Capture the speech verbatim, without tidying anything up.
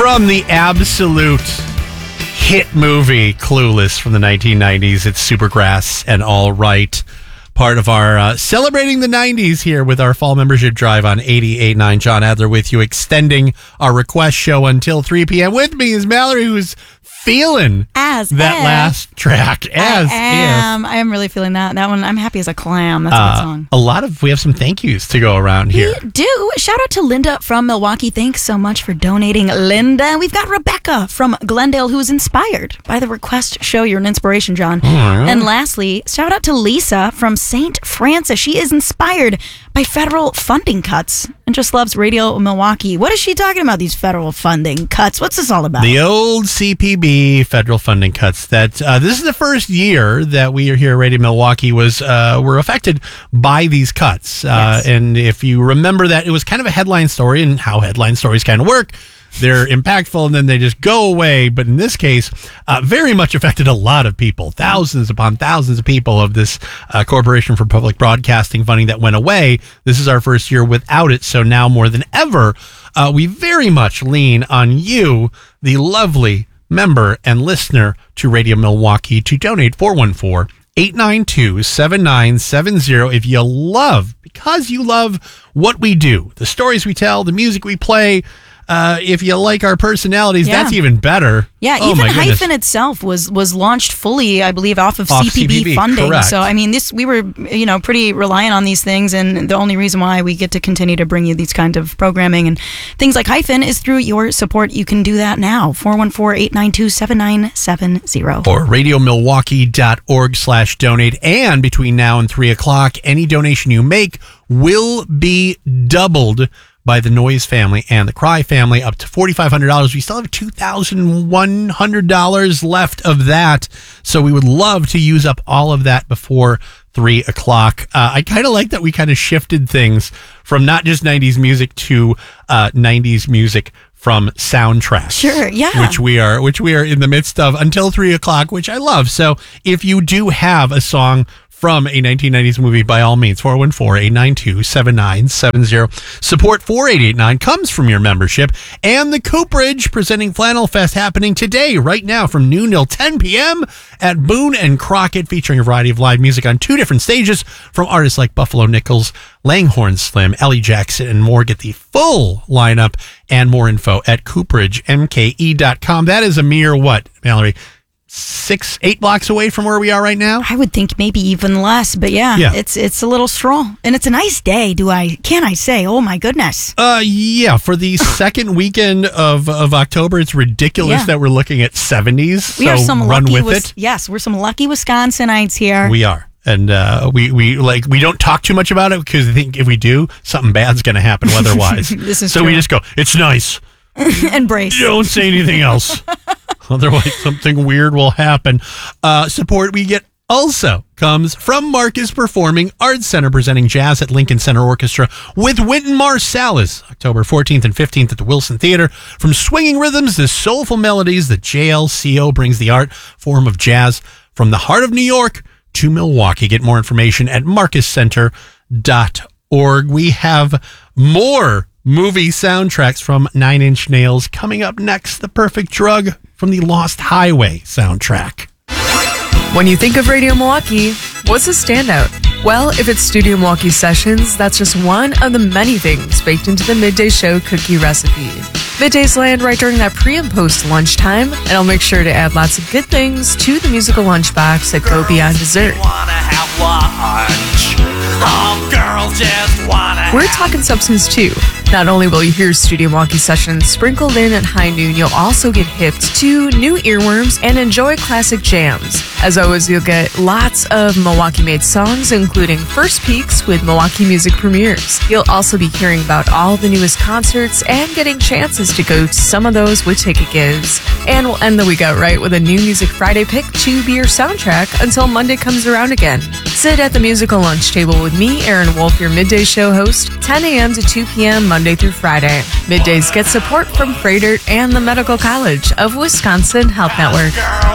From the absolute hit movie Clueless from the nineteen nineties, it's Supergrass and All Right. Part of our uh, celebrating the nineties here with our fall membership drive on eighty-eight point nine. John Adler with you, extending our request show until three p.m. With me is Mallory, who's feeling as that if. last track. As I am. If. I am really feeling that. That one, I'm happy as a clam. That's uh, a good song. A lot of, we have some thank yous to go around here. We do. Shout out to Linda from Milwaukee. Thanks so much for donating, Linda. We've got Rebecca from Glendale, who was inspired by the request show. You're an inspiration, John. Oh, yeah. And lastly, shout out to Lisa from Saint Francis. She is inspired by federal funding cuts and just loves Radio Milwaukee. What is she talking about, these federal funding cuts? What's this all about? The old C P B federal funding cuts. That uh, this is the first year that we are here at Radio Milwaukee was uh, were affected by these cuts. Uh, yes. And if you remember that, it was kind of a headline story, and how headline stories kind of work. They're impactful and then they just go away. But in this case, uh, very much affected a lot of people, thousands upon thousands of people of this uh, Corporation for Public Broadcasting funding that went away. This is our first year without it. So now more than ever, uh, we very much lean on you, the lovely member and listener to Radio Milwaukee, to donate four one four, eight nine two, seven nine seven zero if you love, because you love what we do, the stories we tell, the music we play. Uh, if you like our personalities, yeah. that's even better. Yeah, oh even Hyphen itself was was launched fully, I believe, off of off C P B, C P B funding. Correct. So, I mean, this we were, you know, pretty reliant on these things, and the only reason why we get to continue to bring you these kind of programming and things like Hyphen is through your support. You can do that now. four one four, eight nine two, seven nine seven zero. Or radiomilwaukee.org slash donate. And between now and three o'clock, any donation you make will be doubled by the Noise family and the Cry family, up to four thousand five hundred dollars. We still have two thousand one hundred dollars left of that. So we would love to use up all of that before three o'clock. Uh, I kind of like that we kind of shifted things from not just nineties music to uh, nineties music from soundtracks. Sure, yeah. Which we are, which we are in the midst of until three o'clock, which I love. So if you do have a song from a nineteen nineties movie, by all means, four one four, eight nine two, seven nine seven zero. Support for eight eight nine comes from your membership. And the Cooperage presenting Flannel Fest happening today, right now, from noon till ten p.m. at Boone and Crockett, featuring a variety of live music on two different stages from artists like Buffalo Nichols, Langhorne Slim, Ellie Jackson, and more. Get the full lineup and more info at cooperage m k e dot com. That is a mere, what, Mallory? Six, eight blocks away from where we are right now? I would think maybe even less, but yeah, yeah. it's it's a little stroll. And it's a nice day, do I, can I say? Oh my goodness. Uh, yeah, for the second weekend of, of October, it's ridiculous yeah. that we're looking at seventies. We so are some run lucky with Wis- it. Yes, we're some lucky Wisconsinites here. We are. And uh, we, we like we don't talk too much about it because I think if we do, something bad's going to happen weather-wise. This is so true. we just go, it's nice. Embrace. Don't say anything else. Otherwise, something weird will happen. Uh, support we get also comes from Marcus Performing Arts Center, presenting jazz at Lincoln Center Orchestra with Wynton Marsalis, October fourteenth and fifteenth at the Wilson Theater. From swinging rhythms to soulful melodies, the J L C O brings the art form of jazz from the heart of New York to Milwaukee. Get more information at marcus center dot org. We have more movie soundtracks from Nine Inch Nails coming up next. The Perfect Drug from the Lost Highway soundtrack. When you think of Radio Milwaukee, what's a standout? Well, if it's Studio Milwaukee Sessions, that's just one of the many things baked into the Midday Show cookie recipe. Middays land right during that pre and post lunchtime, and I'll make sure to add lots of good things to the musical lunchbox that go beyond dessert. Oh, girls just wanna We're talking substance too. Not only will you hear Studio Milwaukee Sessions sprinkled in at high noon, you'll also get hipped to new earworms and enjoy classic jams. As always, you'll get lots of Milwaukee-made songs, including first peeks with Milwaukee music premieres. You'll also be hearing about all the newest concerts and getting chances to go to some of those with ticket gives. And we'll end the week out right with a new Music Friday pick to be your soundtrack until Monday comes around again. Sit at the musical lunch table with me, Aaron Wolf, your Midday Show host, ten a.m. to two p.m. Monday through Friday. Middays get support from Freighter and the Medical College of Wisconsin Health Network.